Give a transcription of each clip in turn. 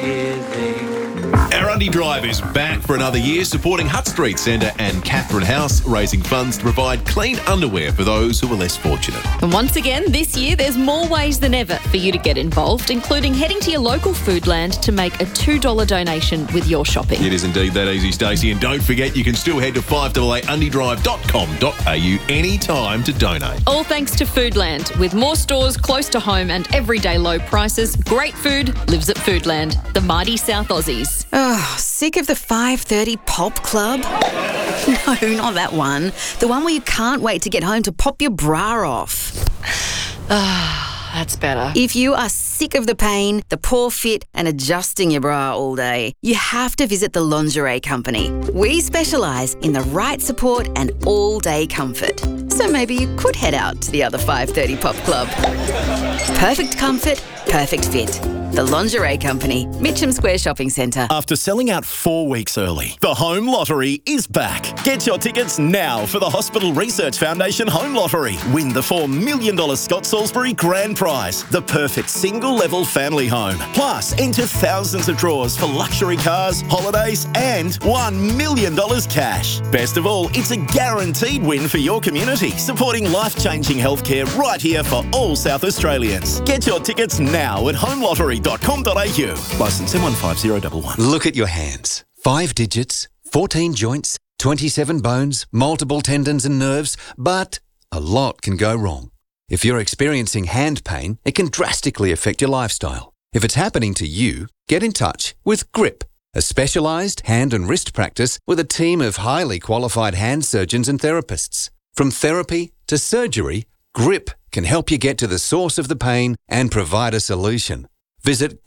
Our Undy Drive is back for another year, supporting Hutt Street Centre and Catherine House, raising funds to provide clean underwear for those who are less fortunate. And once again, this year, there's more ways than ever for you to get involved, including heading to your local Foodland to make a $2 donation with your shopping. It is indeed that easy, Stacey. And don't forget, you can still head to 588undydrive.com.au anytime to donate. All thanks to Foodland. With more stores close to home and everyday low prices, great food lives at Foodland, the mighty South Aussies. Oh, sick of the 5:30 pop club? No, not that one. The one where you can't wait to get home to pop your bra off. That's better. If you are sick of the pain, the poor fit and adjusting your bra all day, you have to visit the Lingerie Company. We specialise in the right support and all-day comfort. So maybe you could head out to the other 5:30 pop club. Perfect comfort, perfect fit. The Lingerie Company, Mitcham Square Shopping Centre. After selling out 4 weeks early, the Home Lottery is back. Get your tickets now for the Hospital Research Foundation Home Lottery. Win the $4 million Scott Salisbury Grand Prize, the perfect single-level family home. Plus, enter thousands of draws for luxury cars, holidays and $1 million cash. Best of all, it's a guaranteed win for your community, supporting life-changing healthcare right here for all South Australians. Get your tickets now at homelottery.com.au. Licence M15011. Look at your hands. 5 digits, 14 joints, 27 bones, multiple tendons and nerves, but a lot can go wrong. If you're experiencing hand pain, it can drastically affect your lifestyle. If it's happening to you, get in touch with GRIP, a specialised hand and wrist practice with a team of highly qualified hand surgeons and therapists. From therapy to surgery, GRIP can help you get to the source of the pain and provide a solution. Visit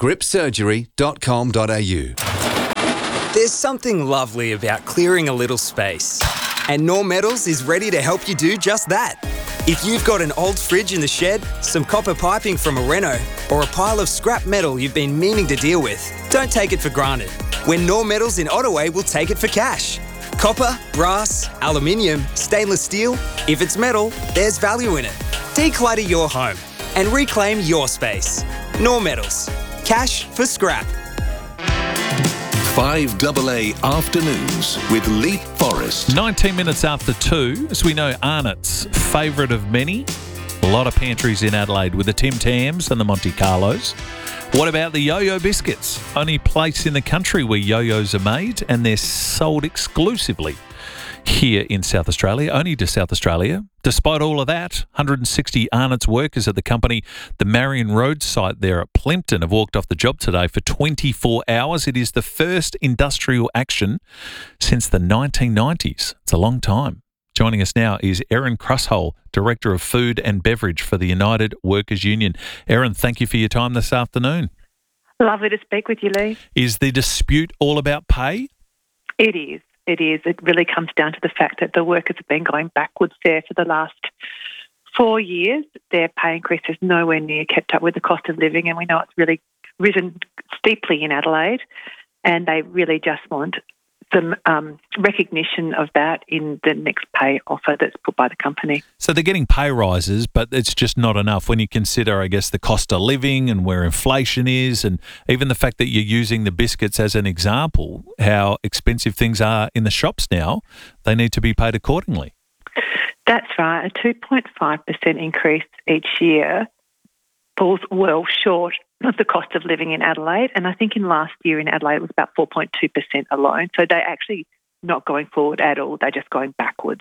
gripsurgery.com.au. There's something lovely about clearing a little space. And Norm Metals is ready to help you do just that. If you've got an old fridge in the shed, some copper piping from a reno, or a pile of scrap metal you've been meaning to deal with, don't take it for granted. When Norm Metals in Ottaway will take it for cash. Copper, brass, aluminium, stainless steel, if it's metal, there's value in it. Declutter your home and reclaim your space. Norm Metals. Cash for scrap. 5AA Afternoons with Leap Forest. 19 minutes after 2, as we know, Arnott's favourite of many. A lot of pantries in Adelaide with the Tim Tams and the Monte Carlos. What about the Yo-Yo biscuits? Only place in the country where yo-yos are made, and they're sold exclusively here in South Australia, only to South Australia. Despite all of that, 160 Arnott's workers at the company, the Marion Road site there at Plympton, have walked off the job today for 24 hours. It is the first industrial action since the 1990s. It's a long time. Joining us now is Erin Crusshole, Director of Food and Beverage for the United Workers Union. Erin, thank you for your time this afternoon. Lovely to speak with you, Lee. Is the dispute all about pay? It is. It is. It really comes down to the fact that the workers have been going backwards there for the last 4 years. Their pay increase has nowhere near kept up with the cost of living, and we know it's really risen steeply in Adelaide, and they really just want some recognition of that in the next pay offer that's put by the company. So they're getting pay rises, but it's just not enough when you consider, I guess, the cost of living and where inflation is, and even the fact that you're using the biscuits as an example, how expensive things are in the shops now. They need to be paid accordingly. That's right. A 2.5% increase each year falls well short of the cost of living in Adelaide. And I think in last year in Adelaide it was about 4.2% alone. So they're actually not going forward at all. They're just going backwards.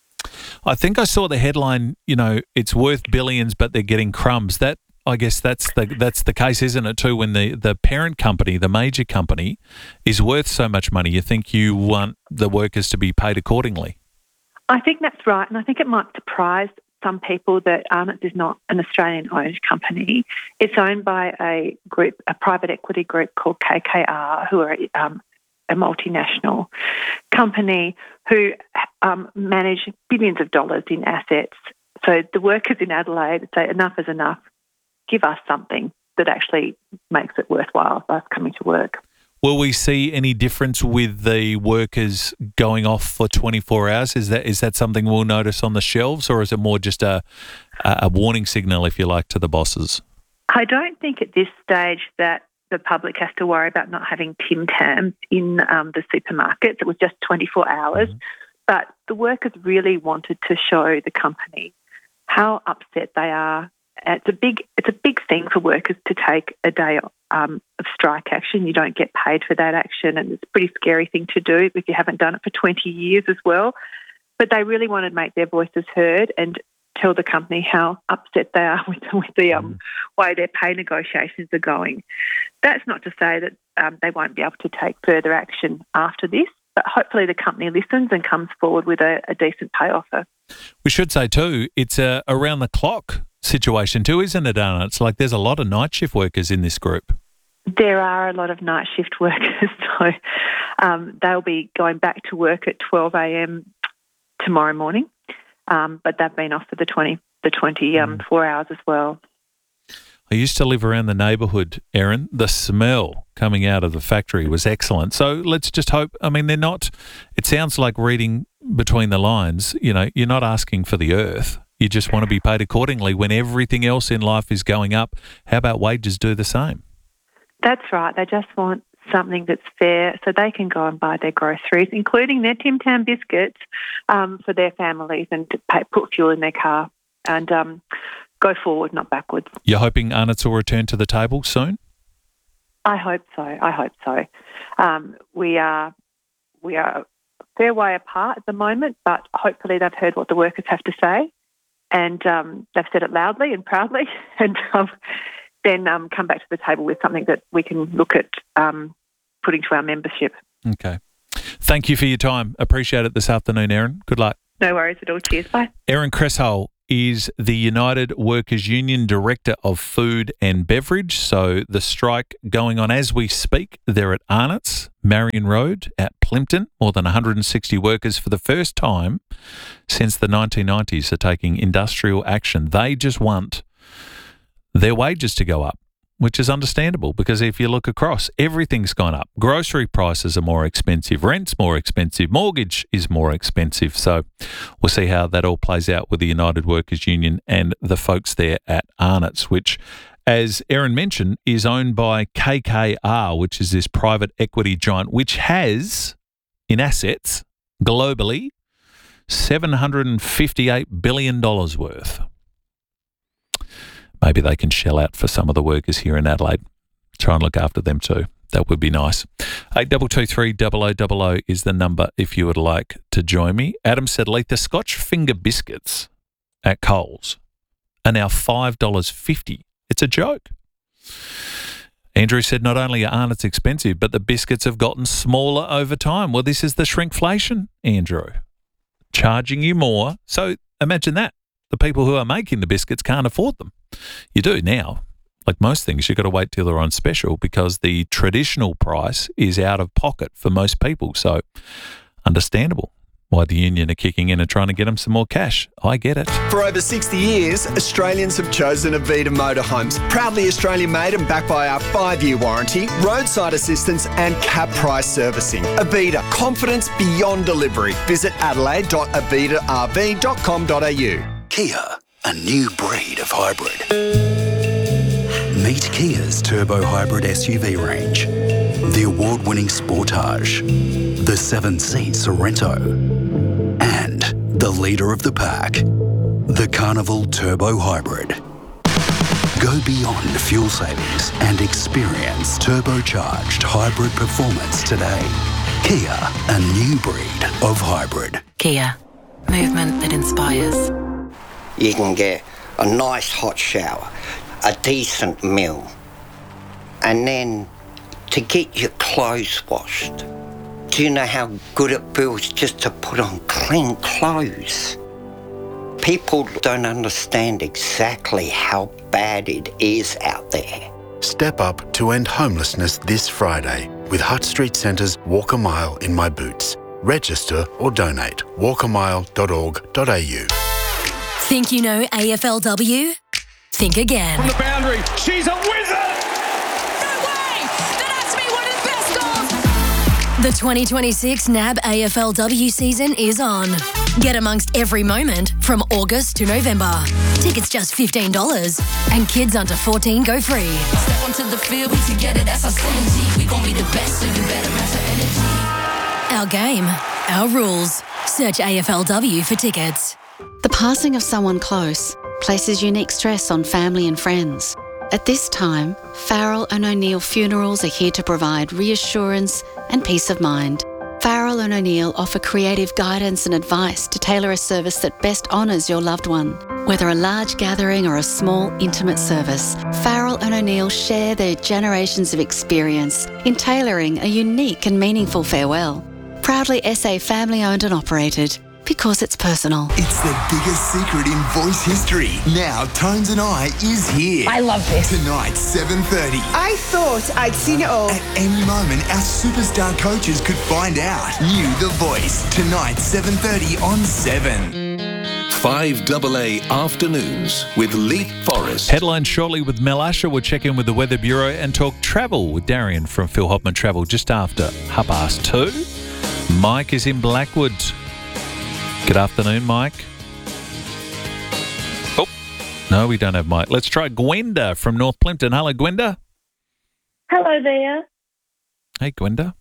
I think I saw the headline, it's worth billions, but they're getting crumbs. That, I guess that's the case, isn't it, too, when the parent company, the major company, is worth so much money. You think you want the workers to be paid accordingly. I think that's right. And I think it might surprise some people that Arnott's is not an Australian-owned company. It's owned by a private equity group called KKR, who are a multinational company who manage billions of dollars in assets. So the workers in Adelaide say enough is enough. Give us something that actually makes it worthwhile for us coming to work. Will we see any difference with the workers going off for 24 hours? Is that something we'll notice on the shelves, or is it more just a warning signal, if you like, to the bosses? I don't think at this stage that the public has to worry about not having Tim Tams in the supermarkets. It was just 24 hours. But the workers really wanted to show the company how upset they are. It's a big thing for workers to take a day of strike action. You don't get paid for that action, and it's a pretty scary thing to do if you haven't done it for 20 years as well. But they really wanted to make their voices heard and tell the company how upset they are with the way their pay negotiations are going. That's not to say that they won't be able to take further action after this, but hopefully the company listens and comes forward with a decent pay offer. We should say too, it's a around-the-clock situation too, isn't it, Anna? It's like there's a lot of night shift workers in this group. There are a lot of night shift workers, so they'll be going back to work at 12 a.m. tomorrow morning, but they've been off for the 24 hours as well. I used to live around the neighbourhood, Erin. The smell coming out of the factory was excellent. So let's just hope, I mean, they're not, it sounds like reading between the lines, you know, you're not asking for the earth. You just want to be paid accordingly when everything else in life is going up. How about wages do the same? That's right. They just want something that's fair so they can go and buy their groceries, including their Tim Tam biscuits, for their families and to put fuel in their car and go forward, not backwards. You're hoping Arnott's will return to the table soon? I hope so. We are a fair way apart at the moment, but hopefully they've heard what the workers have to say and they've said it loudly and proudly and then come back to the table with something that we can look at putting to our membership. Okay. Thank you for your time. Appreciate it this afternoon, Erin. Good luck. No worries at all. Cheers. Bye. Erin Cresshole is the United Workers Union Director of Food and Beverage. So the strike going on as we speak. They're at Arnott's, Marion Road at Plympton. More than 160 workers for the first time since the 1990s are taking industrial action. They just want their wages to go up, which is understandable because if you look across, everything's gone up. Grocery prices are more expensive, rent's more expensive, mortgage is more expensive. So we'll see how that all plays out with the United Workers Union and the folks there at Arnott's, which, as Erin mentioned, is owned by KKR, which is this private equity giant, which has, in assets, globally, $758 billion worth. Maybe they can shell out for some of the workers here in Adelaide. Try and look after them too. That would be nice. 8223 0000 is the number if you would like to join me. Adam said, the Scotch finger biscuits at Coles are now $5.50. It's a joke. Andrew said, not only are Arnott's expensive, but the biscuits have gotten smaller over time. Well, this is the shrinkflation, Andrew. Charging you more. So imagine that. The people who are making the biscuits can't afford them. You do now. Like most things, you've got to wait till they're on special because the traditional price is out of pocket for most people. So understandable why the union are kicking in and trying to get them some more cash. I get it. For over 60 years, Australians have chosen Avita Motorhomes. Proudly Australian-made and backed by our 5-year warranty, roadside assistance and cap price servicing. Avita, confidence beyond delivery. Visit adelaide.avitarv.com.au. Kia, a new breed of hybrid. Meet Kia's turbo hybrid SUV range. The award-winning Sportage, the 7-seat Sorento, and the leader of the pack, the Carnival Turbo Hybrid. Go beyond fuel savings and experience turbocharged hybrid performance today. Kia, a new breed of hybrid. Kia, movement that inspires. You can get a nice hot shower, a decent meal, and then to get your clothes washed. Do you know how good it feels just to put on clean clothes? People don't understand exactly how bad it is out there. Step up to end homelessness this Friday with Hutt Street Centre's Walk a Mile in My Boots. Register or donate. walkamile.org.au. Think you know AFLW? Think again. From the boundary, she's a wizard! No way! That has to be one of the best goals! The 2026 NAB AFLW season is on. Get amongst every moment from August to November. Tickets just $15. And kids under 14 go free. Step onto the field, we together, that's our synergy. We gon' be the best, so you better match our energy. Our game, our rules. Search AFLW for tickets. The passing of someone close places unique stress on family and friends. At this time, Farrell and O'Neill Funerals are here to provide reassurance and peace of mind. Farrell and O'Neill offer creative guidance and advice to tailor a service that best honours your loved one. Whether a large gathering or a small, intimate service, Farrell and O'Neill share their generations of experience in tailoring a unique and meaningful farewell. Proudly SA family-owned and operated, because it's personal. It's the biggest secret in voice history. Now, Tones and I is here. I love this. Tonight, 7:30. I thought I'd seen it all. At any moment, our superstar coaches could find out. New The Voice. Tonight, 7:30 on 7. 5AA Afternoons with Leith Forrest. Headlines shortly with Mel Usher. We'll check in with the Weather Bureau and talk travel with Darian from Phil Hopman Travel just after 2:30. Mike is in Blackwood. Good afternoon, Mike. Oh, no, we don't have Mike. Let's try Gwenda from North Plimpton. Hello, Gwenda. Hello there. Hey, Gwenda.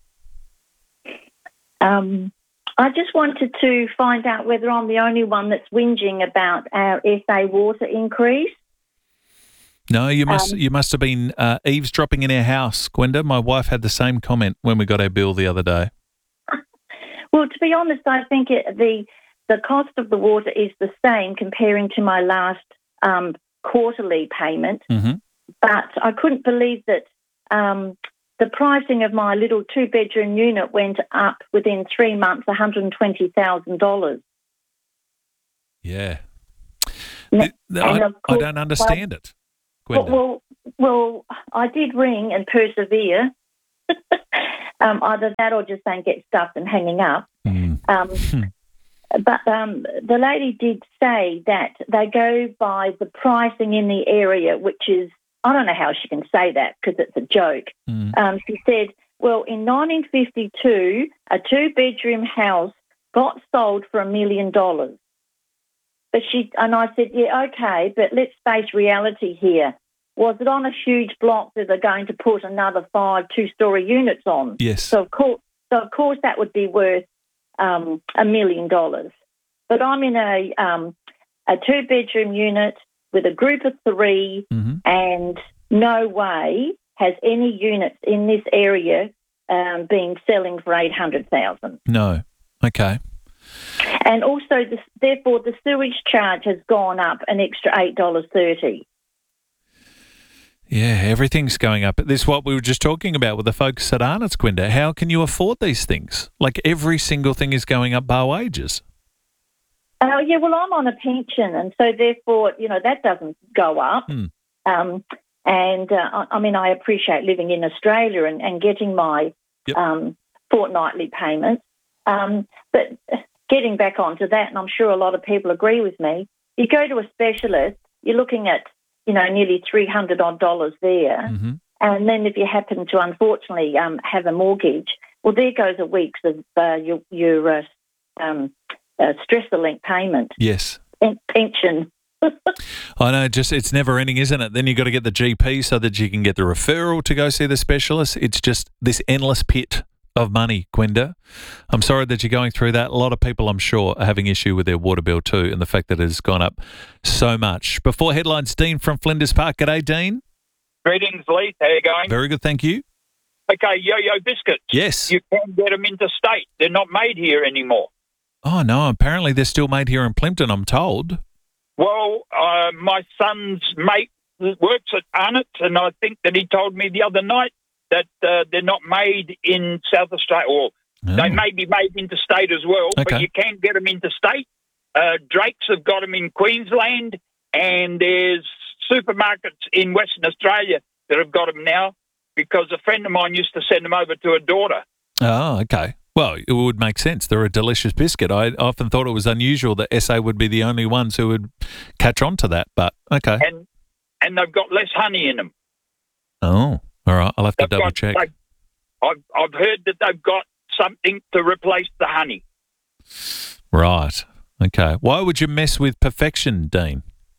I just wanted to find out whether I'm the only one that's whinging about our SA water increase. No, you must have been eavesdropping in our house, Gwenda. My wife had the same comment when we got our bill the other day. Well, to be honest, I think the cost of the water is the same comparing to my last quarterly payment. Mm-hmm. But I couldn't believe that the pricing of my little two-bedroom unit went up within 3 months, $120,000. Yeah. I don't understand it, Gwenda. Well, I did ring and persevere. Either that or just saying get stuffed and hanging up. But the lady did say that they go by the pricing in the area, which is, I don't know how she can say that because it's a joke. She said, well, in 1952, a two-bedroom house got sold for $1 million. And I said, yeah, okay, but let's face reality here. Was it on a huge block that they're going to put another 5 two-storey units on? Yes. So of course that would be worth $1 million. But I'm in a two-bedroom unit with a group of 3, and no way has any units in this area been selling for $800,000. No. Okay. And also, therefore, the sewage charge has gone up an extra $8.30. Yeah, everything's going up. This is what we were just talking about with the folks at Arnott's, Gwenda. How can you afford these things? Like every single thing is going up bar wages. Yeah, well, I'm on a pension, and so therefore, that doesn't go up. I mean, I appreciate living in Australia and getting my fortnightly payments. But getting back onto that, and I'm sure a lot of people agree with me, you go to a specialist, you're looking at nearly $300 odd there. And then if you happen to, unfortunately, have a mortgage, well, there goes a week's of your stressor-linked payment. Yes. Pension. I know, it's never ending, isn't it? Then you've got to get the GP so that you can get the referral to go see the specialist. It's just this endless pit of money, Gwenda. I'm sorry that you're going through that. A lot of people, I'm sure, are having issue with their water bill too, and the fact that it has gone up so much. Before headlines, Dean from Flinders Park. G'day, Dean. Greetings, Leith. How you going? Very good, thank you. Okay, Yo-Yo biscuits. Yes. You can get them interstate. They're not made here anymore. Oh, no, apparently they're still made here in Plimpton, I'm told. Well, my son's mate works at Arnott's, and I think that he told me the other night that they're not made in South Australia, or they may be made interstate as well, but you can get them interstate. Drake's have got them in Queensland, and there's supermarkets in Western Australia that have got them now, because a friend of mine used to send them over to her daughter. Oh, okay. Well, it would make sense. They're a delicious biscuit. I often thought it was unusual that SA would be the only ones who would catch on to that, but okay. And they've got less honey in them. Oh, all right. I'll have to double check. I've heard that they've got something to replace the honey. Right. Okay. Why would you mess with perfection, Dean?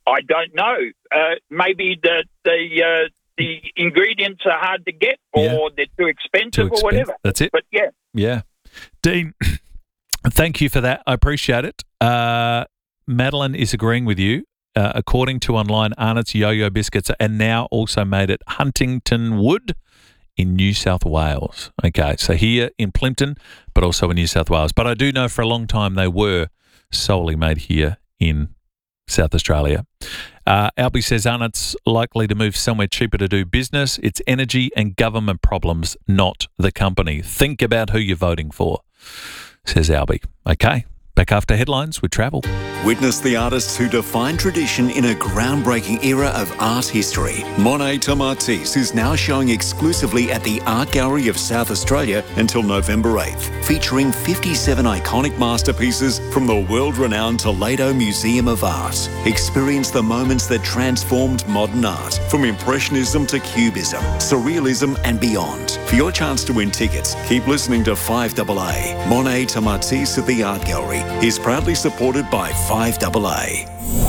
I don't know. Maybe the ingredients are hard to get, or they're too expensive, or whatever. That's it. But yeah. Yeah. Dean, thank you for that. I appreciate it. Madeline is agreeing with you. According to online, Arnott's Yo-Yo Biscuits are now also made at Huntington Wood in New South Wales. Okay, so here in Plympton, but also in New South Wales. But I do know for a long time they were solely made here in South Australia. Albie says Arnott's likely to move somewhere cheaper to do business. It's energy and government problems, not the company. Think about who you're voting for, says Albie. Okay. Back after headlines with travel. Witness the artists who define tradition in a groundbreaking era of art history. Monet Tomatis is now showing exclusively at the Art Gallery of South Australia until November 8th, featuring 57 iconic masterpieces from the world-renowned Toledo Museum of Art. Experience the moments that transformed modern art, from Impressionism to Cubism, Surrealism and beyond. For your chance to win tickets, keep listening to 5AA. Monet Tomatis at the Art Gallery is proudly supported by 5AA.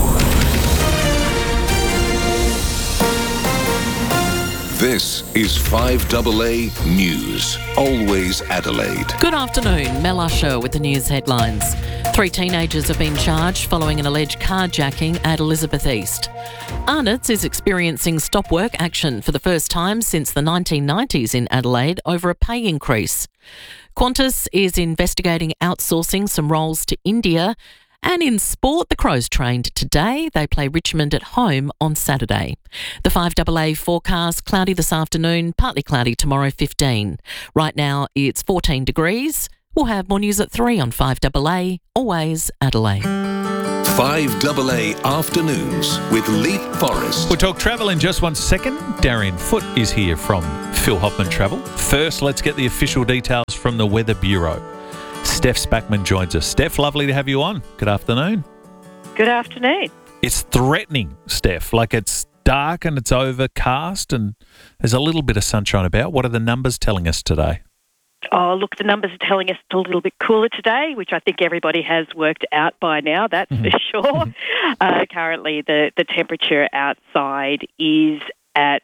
This is 5AA News. Always Adelaide. Good afternoon. Mel Usher with the news headlines. 3 teenagers have been charged following an alleged carjacking at Elizabeth East. Arnott's is experiencing stop work action for the first time since the 1990s in Adelaide over a pay increase. Qantas is investigating outsourcing some roles to India. And in sport, the Crows trained today. They play Richmond at home on Saturday. The 5AA forecast, cloudy this afternoon, partly cloudy tomorrow, 15. Right now it's 14 degrees. We'll have more news at 3 on 5AA, always Adelaide. 5AA Afternoons with Leap Forest. We'll talk travel in just 1 second. Darian Foote is here from Phil Hoffman Travel. First, let's get the official details from the Weather Bureau. Steph Spackman joins us. Steph, lovely to have you on. Good afternoon. Good afternoon. It's threatening, Steph. Like it's dark and it's overcast and there's a little bit of sunshine about. What are the numbers telling us today? Oh, look, the numbers are telling us it's a little bit cooler today, which I think everybody has worked out by now, that's for sure. Currently, the temperature outside is at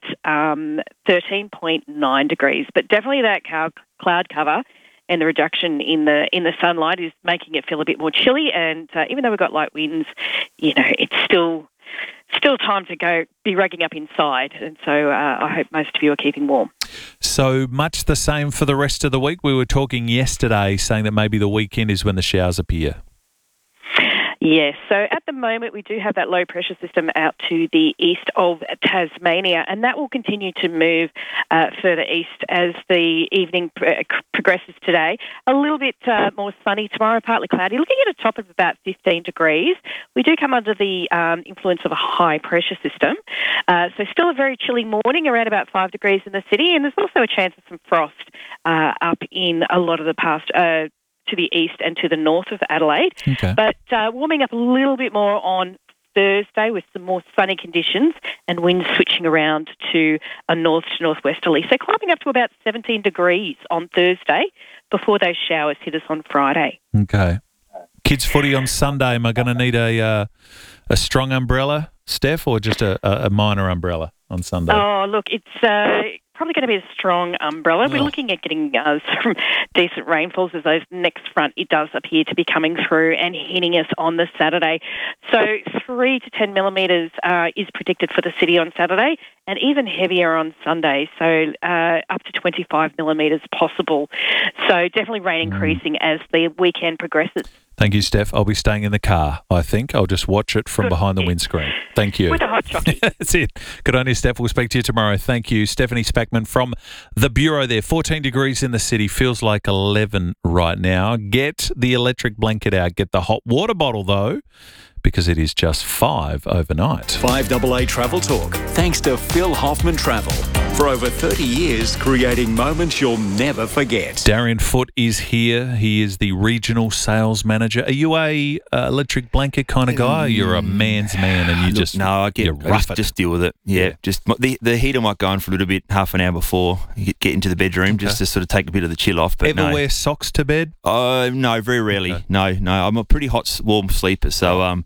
13.9 degrees, but definitely that cloud cover and the reduction in the sunlight is making it feel a bit more chilly. And even though we've got light winds, you know, it's still time to be rugging up inside. And so I hope most of you are keeping warm. So much the same for the rest of the week. We were talking yesterday saying that maybe the weekend is when the showers appear. Yes, so at the moment we do have that low pressure system out to the east of Tasmania, and that will continue to move further east as the evening progresses today. A little bit more sunny tomorrow, partly cloudy, looking at a top of about 15 degrees. We do come under the influence of a high pressure system, so still a very chilly morning, around about 5 degrees in the city, and there's also a chance of some frost up in a lot of the past to the east and to the north of Adelaide. Okay. But warming up a little bit more on Thursday with some more sunny conditions and winds switching around to a north to northwesterly. So climbing up to about 17 degrees on Thursday before those showers hit us on Friday. Okay. Kids footy on Sunday. Am I going to need a strong umbrella, Steph, or just a minor umbrella on Sunday? Oh, look, it's probably going to be a strong umbrella. We're looking at getting some decent rainfalls as those next front, it does appear to be coming through and hitting us on the Saturday. So 3 to 10 millimetres is predicted for the city on Saturday and even heavier on Sunday, so up to 25 millimetres possible. So definitely rain increasing as the weekend progresses. Thank you, Steph. I'll be staying in the car, I think. I'll just watch it from behind the windscreen. Thank you. With a hot chocolate. That's it. Good on you, Steph. We'll speak to you tomorrow. Thank you. Stephanie Spackman from the Bureau there. 14 degrees in the city. Feels like 11 right now. Get the electric blanket out. Get the hot water bottle, though, because it is just 5 overnight. 5AA Travel Talk, thanks to Phil Hoffman Travel. For over 30 years, creating moments you'll never forget. Darian Foote is here. He is the regional sales manager. Are you a electric blanket kind of guy? Or you're a man's man and you I just deal with it. Yeah, just the heater might go on for a little bit, half an hour before you get into the bedroom, just to sort of take a bit of the chill off. But ever wear socks to bed? No, very rarely. Okay. No, I'm a pretty hot, warm sleeper, so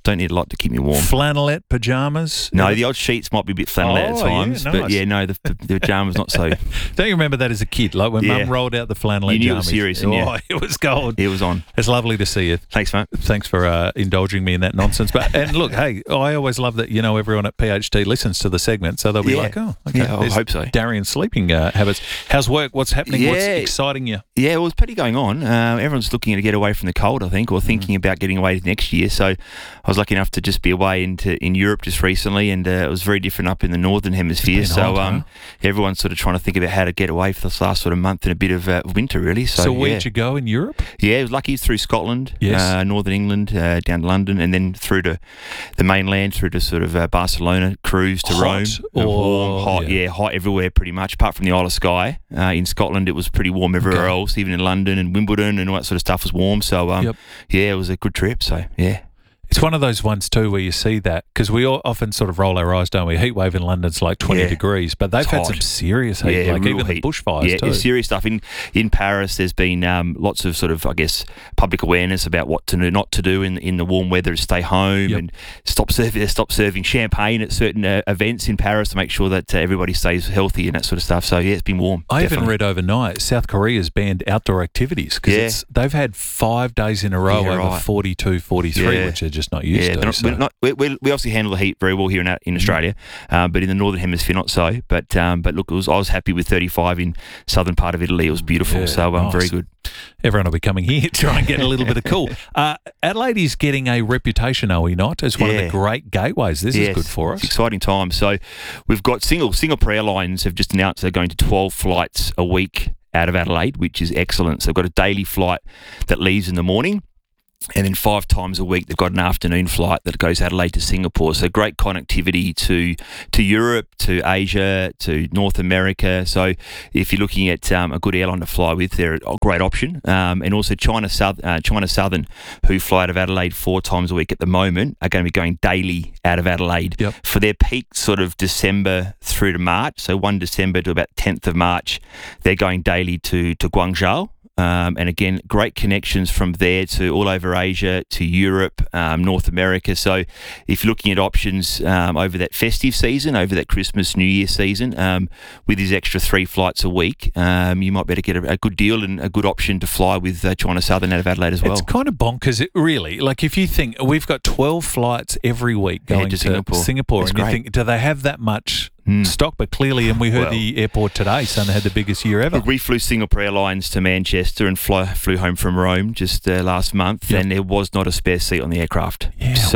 Don't need a lot to keep me warm. Flannelette pyjamas? No, the odd sheets might be a bit flannelette at times, yeah, nice. but no, the pyjamas not so. Don't you remember that as a kid? Like when Mum rolled out the flannelette you knew jammies. It was serious, didn't you? It was gold. It was on. It's lovely to see you. Thanks, mate. Thanks for indulging me in that nonsense. And look, hey, I always love that, everyone at PHT listens to the segment, so they'll be like, oh, okay. Yeah, I hope so. Darren's sleeping habits. How's work? What's happening? What's exciting you? Yeah, well, there's plenty going on. Everyone's looking to get away from the cold, I think, or thinking about getting away next year. So I was lucky enough to just be away in Europe just recently, and it was very different up in the Northern Hemisphere. So everyone's sort of trying to think about how to get away for this last sort of month and a bit of winter, really. So where'd you go in Europe? Yeah, I was lucky through Scotland, Northern England, down to London, and then through to the mainland, through to sort of Barcelona, cruise to Rome. Warm, hot, hot everywhere pretty much, apart from the Isle of Skye. In Scotland, it was pretty warm everywhere else, even in London and Wimbledon and all that sort of stuff was warm. So, it was a good trip. So, yeah. It's one of those ones too where you see that, because we all often sort of roll our eyes, don't we? Heat wave in London's like 20 degrees, but they've had some serious heat, like even the bushfires too. Yeah, serious stuff. In Paris, there's been lots of sort of, I guess, public awareness about what to do, not to do in the warm weather, to stay home and stop serving champagne at certain events in Paris to make sure that everybody stays healthy and that sort of stuff. So, yeah, it's been warm. I even read overnight South Korea's banned outdoor activities because they've had 5 days in a row over 42, 43, which are just not used to. We obviously handle the heat very well here in Australia, but in the Northern Hemisphere not so. But look, I was happy with 35 in southern part of Italy. It was beautiful, nice. Very good. Everyone will be coming here to try and get a little bit of cool. Adelaide is getting a reputation, are we not, as one of the great gateways. This is good for us. It's exciting time. So we've got Singapore Airlines have just announced they're going to 12 flights a week out of Adelaide, which is excellent. So they've got a daily flight that leaves in the morning, and then 5 times a week they've got an afternoon flight that goes Adelaide to Singapore. So great connectivity to Europe, to Asia, to North America. So if you're looking at a good airline to fly with, they're a great option. And also China Southern, who fly out of Adelaide 4 times a week at the moment, are going to be going daily out of Adelaide for their peak sort of December through to March. So 1 December to about 10th of March, they're going daily to Guangzhou. And again, great connections from there to all over Asia, to Europe, North America. So if you're looking at options over that festive season, over that Christmas, New Year season, with these extra 3 flights a week, you might better get a good deal and a good option to fly with China Southern out of Adelaide as well. It's kind of bonkers, really. Like if you think we've got 12 flights every week going to Singapore and you think, do they have that much stock? But clearly, and we heard the airport today saying they had the biggest year ever. We flew Singapore Airlines to Manchester and flew home from Rome just last month, and there was not a spare seat on the aircraft.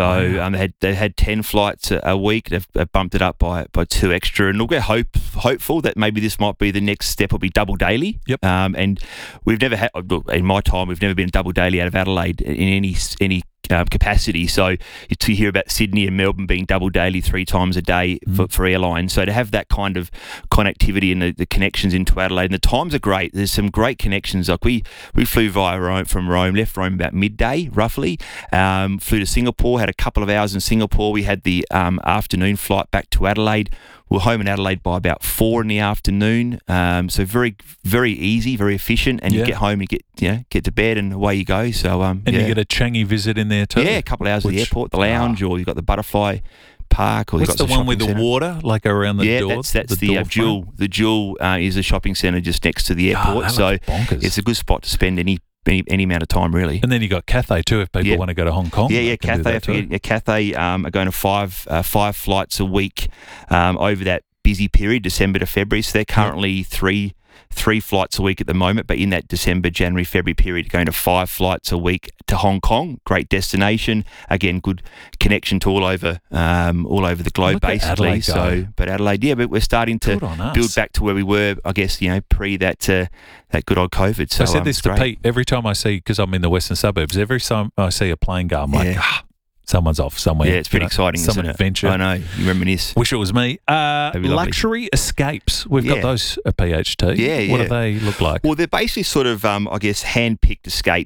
They had 10 flights a week. They've bumped it up by 2 extra, and we're hopeful that maybe this might be the next step. Will be double daily. And we've never had, in my time, we've never been double daily out of Adelaide in any capacity. So to hear about Sydney and Melbourne being double daily 3 times a day for airlines. So to have that kind of connectivity and the connections into Adelaide, and the times are great. There's some great connections. Like we flew via Rome from Rome, left Rome about midday roughly, flew to Singapore, had a couple of hours in Singapore. We had the afternoon flight back to Adelaide. We're home in Adelaide by about 4 in the afternoon. So very, very easy, very efficient, and you get home, you get to bed, and away you go. So and you get a Changi visit in there too. Yeah, a couple of hours at the airport, the lounge, or you've got the butterfly park, or what's the one with the water, like around the door? That's the Jewel. The Jewel is a shopping centre just next to the airport. So it's a good spot to spend any amount of time, really. And then you got Cathay too, if people want to go to Hong Kong. Cathay. Cathay are going to 5 flights a week over that busy period, December to February. So they're currently 3 flights a week at the moment, but in that December, January, February period, going to 5 flights a week to Hong Kong. Great destination. Again, good connection to all over the globe, basically. But Adelaide, but we're starting to build back to where we were, I guess, pre that good old COVID. So I said this to Pete every time I see, because I'm in the western suburbs, every time I see a plane go, I'm like, someone's off somewhere. Yeah, it's pretty exciting. Some adventure. I know. You reminisce. Wish it was me. Luxury escapes. We've got those at PHT. What do they look like? Well, they're basically sort of, I guess, hand-picked escapes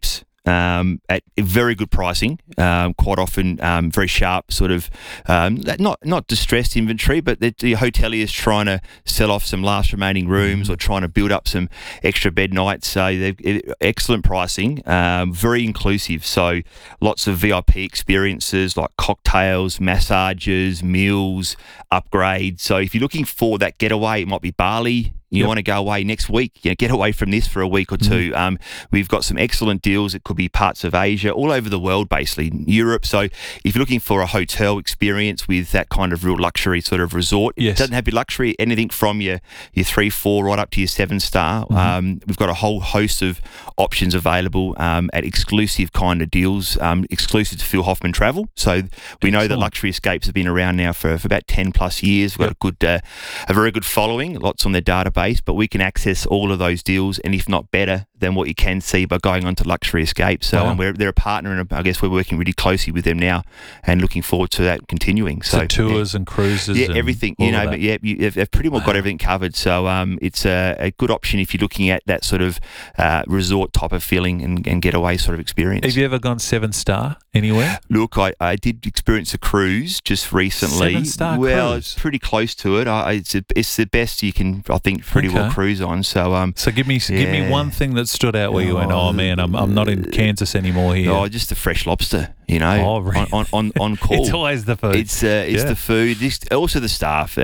at very good pricing. Quite often, very sharp sort of not distressed inventory, but the hoteliers trying to sell off some last remaining rooms or trying to build up some extra bed nights. So they've excellent pricing, very inclusive. So lots of VIP experiences like cocktails, massages, meals, upgrades. So if you're looking for that getaway, it might be Bali. You want to go away next week, get away from this for a week or two. We've got some excellent deals. It could be parts of Asia, all over the world, basically, Europe. So if you're looking for a hotel experience with that kind of real luxury sort of resort, it doesn't have to be luxury, anything from your 3-4 right up to your 7-star. We've got a whole host of options available at exclusive kind of deals, exclusive to Phil Hoffman Travel. So we know that Luxury Escapes have been around now for about 10 plus years. We've got a very good following, lots on their database, but we can access all of those deals, and if not better than what you can see by going on to Luxury Escapes. So they're a partner, and I guess we're working really closely with them now and looking forward to that continuing. So tours and cruises, and everything, but they've pretty much got everything covered. So it's a good option if you're looking at that sort of resort type of feeling and getaway sort of experience. Have you ever gone 7-star anywhere? Look, I did experience a cruise just recently. 7-star well, cruise? It's pretty close to it. It's the best you can, I think, pretty well cruise on. So give me one thing that stood out where you went, oh man, I'm not in Kansas anymore here. Oh, just the fresh lobster. Really? on call. It's always the food. It's the food. Also the staff.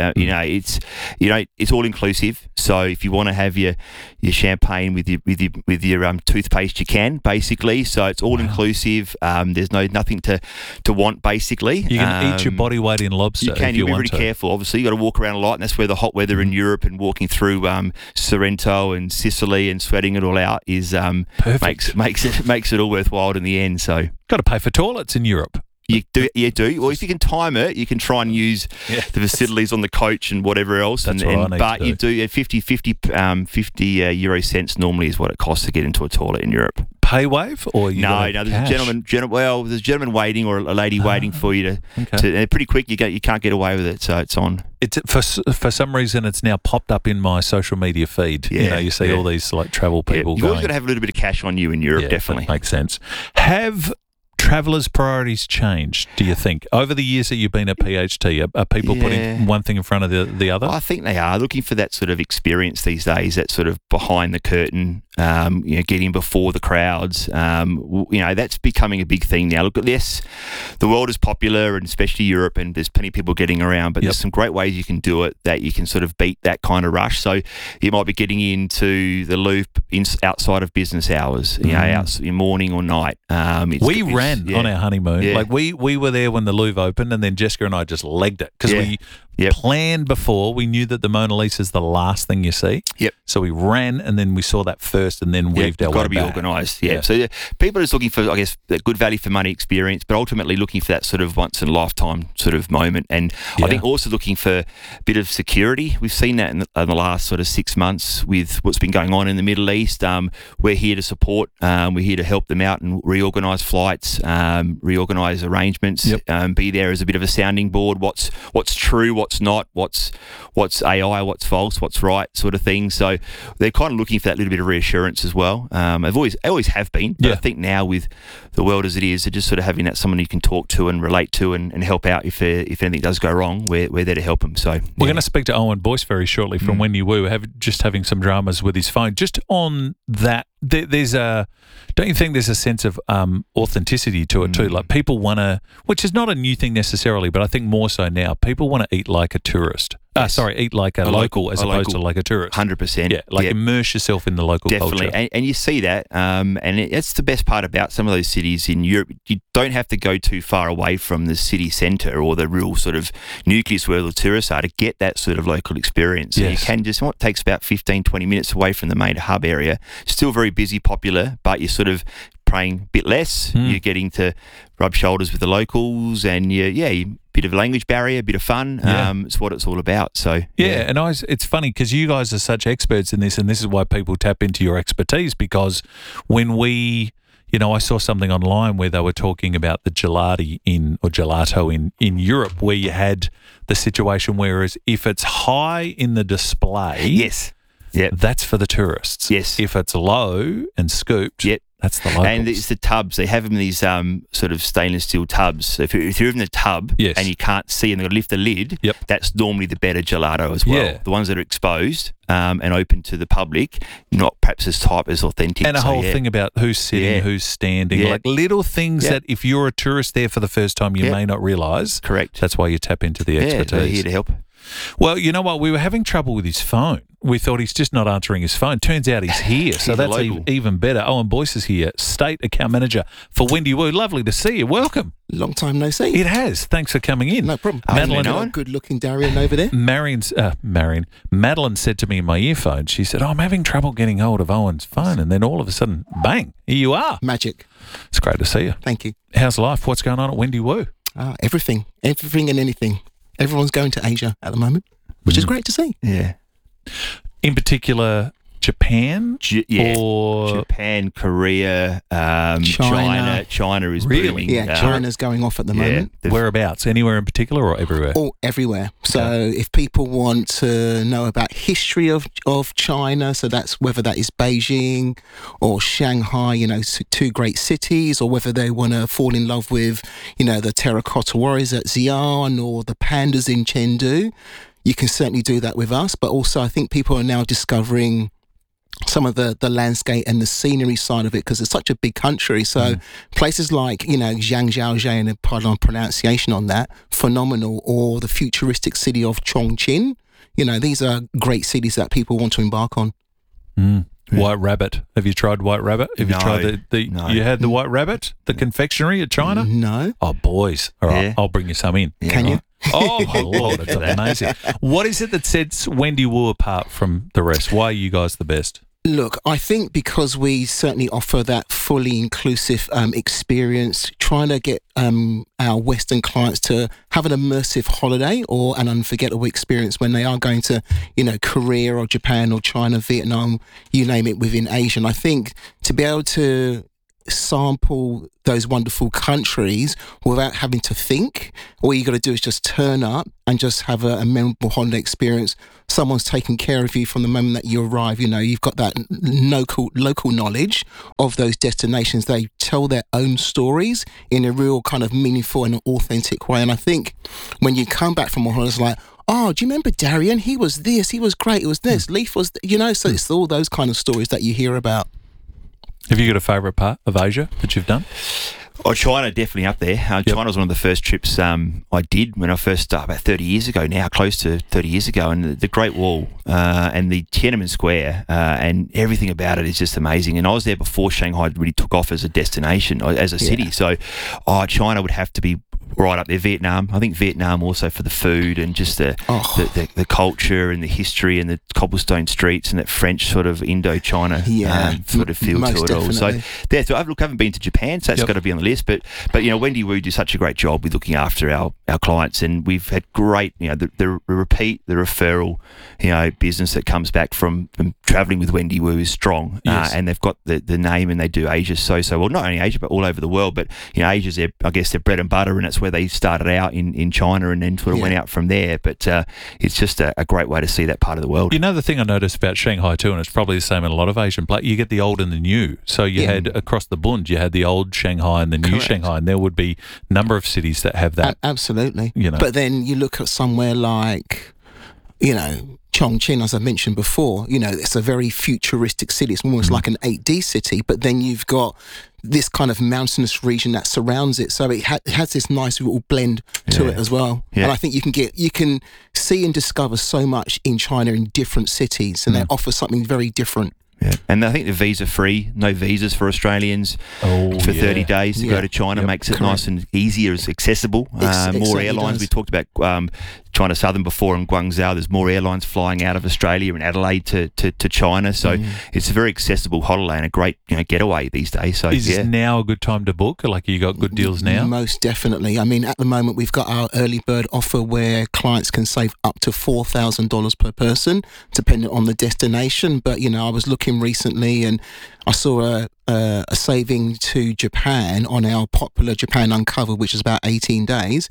It's all inclusive. So if you want to have your champagne with your toothpaste, you can basically. So it's all inclusive. There's nothing to want basically. You can eat your body weight in lobster. You can. You'll be really careful. Obviously, you got to walk around a lot, and that's where the hot weather in Europe and walking through Sorrento and Sicily and sweating it all out is makes it all worthwhile in the end. So. Got to pay for toilets in Europe. You do. Well, if you can time it, you can try and use the facilities on the coach and whatever else. But you do 50 euro cents normally is what it costs to get into a toilet in Europe. Pay wave or no? There's a gentleman. There's a gentleman waiting or a lady waiting for you to. And pretty quick, you can't get away with it. So it's on. It's for some reason it's now popped up in my social media feed. You see all these like travel people. You've always got to have a little bit of cash on you in Europe. Definitely makes sense. Have travellers' priorities changed, do you think? Over the years that you've been at PHT, are people putting one thing in front of the other? I think they are looking for that sort of experience these days, that sort of behind the curtain, getting before the crowds. That's becoming a big thing now. Look at this. The world is popular, and especially Europe, and there's plenty of people getting around, but there's some great ways you can do it that you can sort of beat that kind of rush. So you might be getting into the Louvre outside of business hours, out in morning or night. We ran on our honeymoon. Like we were there when the Louvre opened, and then Jessica and I just legged it because we planned before. We knew that the Mona Lisa is the last thing you see. So we ran, and then we saw that first, and then weaved our way back. Got to be organised. So people are just looking for, I guess, a good value for money experience, but ultimately looking for that sort of once in a lifetime sort of moment. And I think also looking for a bit of security. We've seen that in the last sort of 6 months with what's been going on in the Middle East. We're here to support. We're here to help them out and reorganise flights, reorganise arrangements, be there as a bit of a sounding board. What's true, what's not, what's AI, what's false, what's right, sort of thing. So they're kind of looking for that little bit of reassurance as well. They always have been, but I think now with the world as it is, they're just sort of having that someone you can talk to and relate to and help out if anything does go wrong. We're there to help them. So we're going to speak to Owen Boyce very shortly from When You Woo, having some dramas with his phone. Just on that, don't you think there's a sense of authenticity to it too? Like people want to, which is not a new thing necessarily, but I think more so now, people want to eat like a tourist. Eat like a local as opposed to like a tourist. 100%. Immerse yourself in the local culture. And you see that, and it's the best part about some of those cities in Europe. You don't have to go too far away from the city centre or the real sort of nucleus where the tourists are to get that sort of local experience. So you can just, it takes about 15, 20 minutes away from the main hub area. Still very busy, popular, but you're sort of paying a bit less. You're getting to rub shoulders with the locals, and bit of a language barrier, a bit of fun. It's what it's all about. So and it's funny because you guys are such experts in this, and this is why people tap into your expertise. Because when I saw something online where they were talking about the gelato in Europe, where you had the situation whereas if it's high in the display, that's for the tourists. Yes. If it's low and scooped, That's the locals. And it's the tubs. They have them in these sort of stainless steel tubs. So if you're in the tub and you can't see and they've got to lift the lid, that's normally the better gelato as well. Yeah. The ones that are exposed and open to the public, not perhaps as type as authentic. And a whole thing about who's sitting, who's standing, like little things that if you're a tourist there for the first time, you may not realise. Correct. That's why you tap into the expertise. They're here to help. Well, you know what? We were having trouble with his phone. We thought he's just not answering his phone. Turns out he's here, so that's even better. Owen Boyce is here, State Account Manager for Wendy Wu. Lovely to see you. Welcome. Long time no see. It has. Thanks for coming in. No problem. Madeline, good-looking Darian over there. Madeline said to me in my earphone, she said, I'm having trouble getting hold of Owen's phone. And then all of a sudden, bang, here you are. Magic. It's great to see you. Thank you. How's life? What's going on at Wendy Wu? Everything and anything. Everyone's going to Asia at the moment, which is great to see. Yeah. In particular, Japan? Or Japan, Korea, China. China is booming. Yeah, China's going off at the moment. Whereabouts? Anywhere in particular or everywhere? All everywhere. So if people want to know about history of China, so that's whether that is Beijing or Shanghai, you know, two great cities, or whether they want to fall in love with, you know, the terracotta warriors at Xi'an or the pandas in Chengdu, you can certainly do that with us. But also I think people are now discovering some of the landscape and the scenery side of it, because it's such a big country. So places like, you know, Zhangjiajie, and pardon on pronunciation on that, phenomenal, or the futuristic city of Chongqing. You know, these are great cities that people want to embark on. White Rabbit. Have you tried White Rabbit? Have you tried you had the White Rabbit, the confectionery at China? No. Oh, boys. All right, I'll bring you some in. Can you? Oh, my Lord, it's amazing. What is it that sets Wendy Wu apart from the rest? Why are you guys the best? Look, I think because we certainly offer that fully inclusive experience, trying to get our Western clients to have an immersive holiday or an unforgettable experience when they are going to, you know, Korea or Japan or China, Vietnam, you name it, within Asia. And I think to be able to sample those wonderful countries without having to think, all you got to do is just turn up and just have a memorable holiday experience. Someone's taking care of you from the moment that you arrive. You know, you've got that local knowledge of those destinations. They tell their own stories in a real kind of meaningful and authentic way. And I think when you come back from a holiday, it's like, oh, do you remember Darian? He was this, he was great, it was this, Leaf was, you know, so it's all those kind of stories that you hear about. Have you got a favourite part of Asia that you've done? Oh, China, definitely up there. China was one of the first trips I did when I first started, about 30 years ago now, close to 30 years ago. And the Great Wall and the Tiananmen Square and everything about it is just amazing. And I was there before Shanghai really took off as a destination, as a city. So China would have to be right up there. Vietnam, I think Vietnam also for the food and just the culture and the history and the cobblestone streets and that French sort of Indochina sort of feel to it all. So I haven't been to Japan, so that's got to be on the list. But you know, Wendy Wu do such a great job with looking after our clients, and we've had great, you know, the referral, you know, business that comes back from travelling with Wendy Wu is strong, and they've got the name, and they do Asia so well. Not only Asia, but all over the world. But you know, Asia's their bread and butter, and it's where they started out in China and then sort of went out from there. But it's just a great way to see that part of the world. You know, the thing I noticed about Shanghai too, and it's probably the same in a lot of Asian places, you get the old and the new. So you had across the Bund, you had the old Shanghai and the new Shanghai, and there would be a number of cities that have that. Absolutely. You know. But then you look at somewhere like, you know, Chongqing, as I mentioned before, you know, it's a very futuristic city. It's almost like an 8D city, but then you've got this kind of mountainous region that surrounds it. So it has this nice little blend to it as well. Yeah. And I think you can see and discover so much in China in different cities, and they offer something very different. Yeah. And I think the visa-free, no visas for Australians for 30 days to go to China makes it nice and easier, it's accessible. More airlines. We talked about China Southern before in Guangzhou. There's more airlines flying out of Australia and Adelaide to China. So it's a very accessible holiday and a great getaway these days. So is now a good time to book? Like, you got good deals now? Most definitely. I mean, at the moment we've got our early bird offer where clients can save up to $4,000 per person, depending on the destination. But you know, I was looking recently and I saw a saving to Japan on our popular Japan Uncovered, which is about 18 days.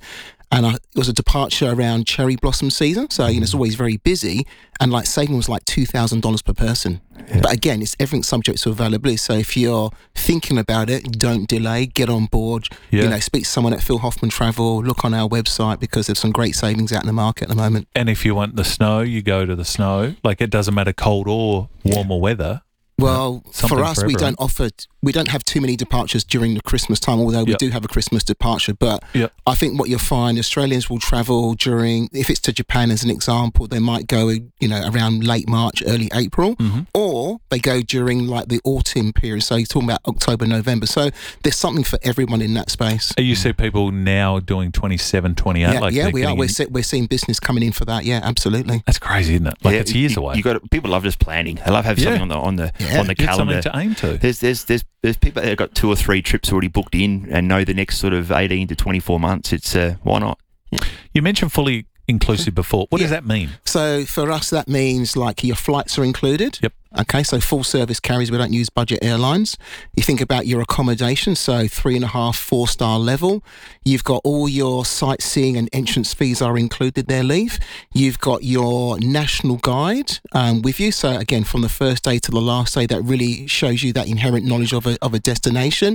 and it was a departure around cherry blossom season. So, it's always very busy, and like saving was like $2,000 per person. Yeah. But again, it's everything subject to availability. So if you're thinking about it, don't delay, get on board, speak to someone at Phil Hoffman Travel, look on our website because there's some great savings out in the market at the moment. And if you want the snow, you go to the snow. Like, it doesn't matter cold or warmer weather. Well, for us, we don't have too many departures during the Christmas time, although we do have a Christmas departure. But I think what you'll find, Australians will travel if it's to Japan as an example, they might go, around late March, early April, or they go during like the autumn period. So you're talking about October, November. So there's something for everyone in that space. You see people now doing 27, 28? We are. We're seeing business coming in for that. Yeah, absolutely. That's crazy, isn't it? Like, it's years away. People love just planning. They love having something on the calendar. Something to aim to. There's people that have got 2 or 3 trips already booked in and know the next sort of 18 to 24 months. It's why not? You mentioned fully inclusive before. What does that mean? So for us, that means like your flights are included. Yep. Okay, so full service carriers, we don't use budget airlines. You think about your accommodation, so 3.5, 4-star level. You've got all your sightseeing and entrance fees are included there, Leaf. You've got your national guide with you. So again, from the first day to the last day, that really shows you that inherent knowledge of a destination.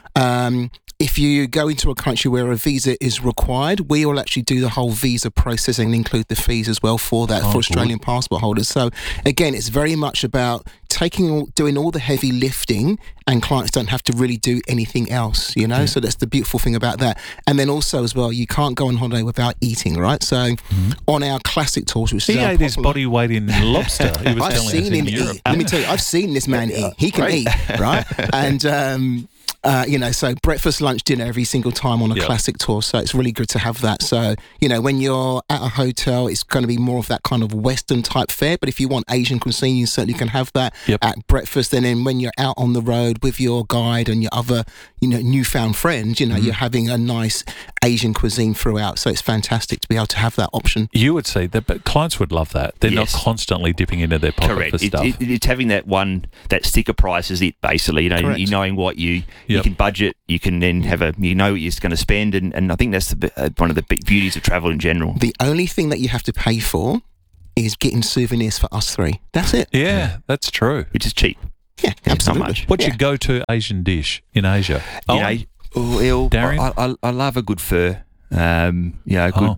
If you go into a country where a visa is required, we will actually do the whole visa processing and include the fees as well for that for Australian passport holders. So again, it's very much about doing all the heavy lifting, and clients don't have to really do anything else, So that's the beautiful thing about that. And then also as well, you can't go on holiday without eating, right? So on our classic tours, which is ate his body weight in lobster. He was I've seen him eat. Let me tell you, I've seen this man eat. He can eat, right? And so breakfast, lunch, dinner every single time on a classic tour. So it's really good to have that. So, when you're at a hotel, it's going to be more of that kind of Western type fare. But if you want Asian cuisine, you certainly can have that at breakfast. And then when you're out on the road with your guide and your other, newfound friends, you're having a nice Asian cuisine throughout. So it's fantastic to be able to have that option. You would see that, but clients would love that. They're not constantly dipping into their pocket for stuff. It's having that sticker price is it, basically. You knowing what you can budget, you can then have what you're going to spend, and I think that's one of the big beauties of travel in general. The only thing that you have to pay for is getting souvenirs for us three. That's it. Yeah, that's true. Which is cheap. Yeah, absolutely. Not much. What's your go-to Asian dish in Asia? Darren? I love a good pho. Or PHO.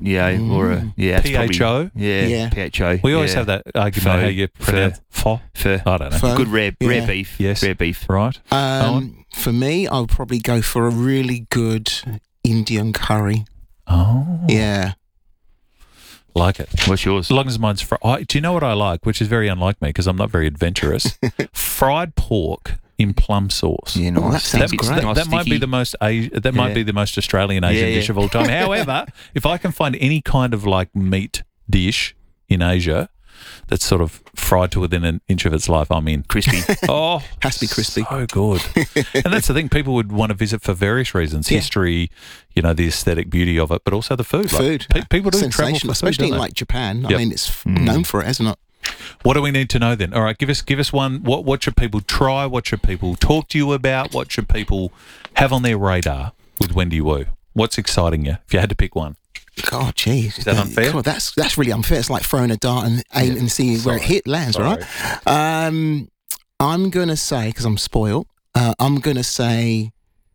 PHO. We always have that argument how you pronounce pho. I don't know. Good rare beef. Yes, rare beef. Right. For me, I would probably go for a really good Indian curry. Oh, yeah. Like it. What's yours? As long as mine's fried. Do you know what I like, which is very unlike me because I'm not very adventurous? Fried pork in plum sauce. Yeah, nice. That sounds great. That might be the most might be the most Australian Asian dish of all time. However, if I can find any kind of like meat dish in Asia that's sort of fried to within an inch of its life, I'm in. Crispy. Has to be crispy. So good. And that's the thing. People would want to visit for various reasons. History, the aesthetic beauty of it, but also the food. Food. Like, people do travel for food, especially in like Japan. I mean, it's known for it, isn't it? What do we need to know then? All right, give us one. What should people try? What should people talk to you about? What should people have on their radar with Wendy Wu? What's exciting you, if you had to pick one? Oh, geez. Is that unfair? God, that's really unfair. It's like throwing a dart and aim and see where it lands, right? I'm going to say, because I'm spoiled, I'm going to say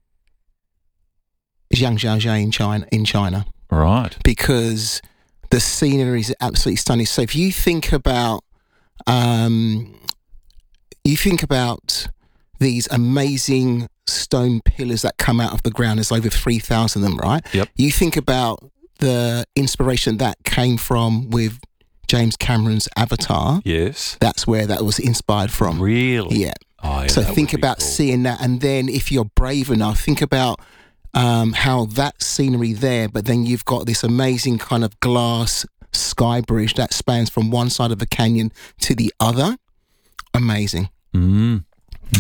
Zhangjiajie in China. Right. Because the scenery is absolutely stunning. So if you think about these amazing stone pillars that come out of the ground, there's over 3,000 of them, right? Yep. You think about the inspiration that came from with James Cameron's Avatar. Yes. That's where that was inspired from. Really? Yeah. Oh, yeah, so think about seeing that, and then if you're brave enough, think about how that scenery there, but then you've got this amazing kind of glass sky bridge that spans from one side of the canyon to the other. Amazing.